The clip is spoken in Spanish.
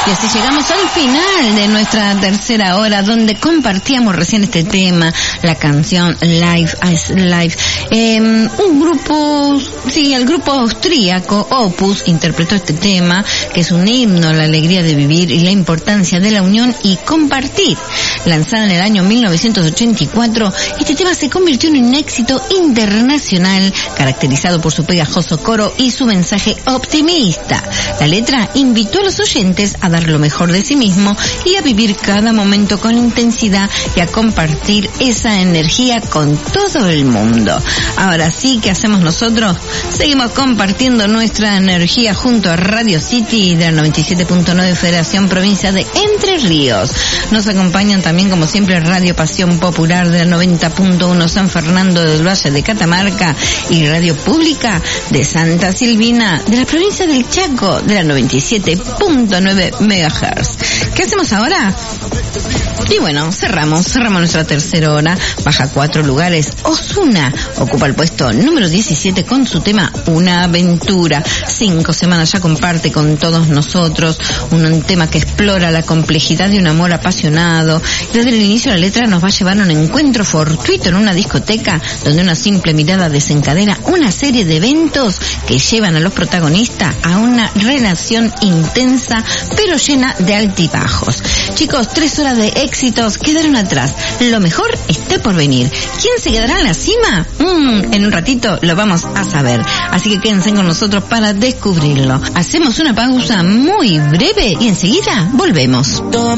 Y así llegamos al final de nuestra tercera hora, donde compartíamos recién este tema, la canción Life is Life. Un grupo, el grupo austríaco Opus interpretó este tema, que es un himno a la alegría de vivir y la importancia de la unión y compartir. Lanzada en el año 1984, este tema se convirtió en un éxito internacional, caracterizado por su pegajoso coro y su mensaje optimista. La letra invitó a los oyentes a dar lo mejor de sí mismo y a vivir cada momento con intensidad y a compartir esa energía con todo el mundo. Ahora sí, ¿qué hacemos nosotros? Seguimos compartiendo nuestra energía junto a Radio City del 97.9 Federación Provincia de Entre Ríos. Nos acompañan también, como siempre, Radio Pasión Popular del 90.1 San Fernando del Valle de Catamarca y Radio Pública de Santa Silvina de la provincia del Chaco de la 97.9 MHz. ¿Qué hacemos ahora? Y bueno, cerramos nuestra tercera hora. Baja 4 lugares. Ozuna ocupa el puesto número 17 con su tema Una Aventura. 5 semanas ya comparte con todos nosotros un tema que explora la complejidad de un amor apasionado. Desde el inicio la letra nos va a llevar a un encuentro fortuito en una discoteca donde una simple mirada desencadena una serie de eventos que llevan a los protagonistas a una relación intensa pero llena de altibajos. Chicos, 3 horas de éxitos quedaron atrás. Lo mejor está por venir. ¿Quién se quedará en la cima? En un ratito lo vamos a saber. Así que quédense con nosotros para descubrirlo. Hacemos una pausa muy breve y enseguida volvemos.